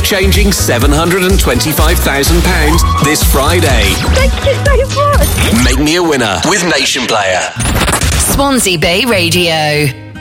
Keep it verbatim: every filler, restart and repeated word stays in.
life-changing seven hundred twenty-five thousand pounds this Friday. Thank you so much. Make me a winner with Nation Player. Swansea Bay Radio.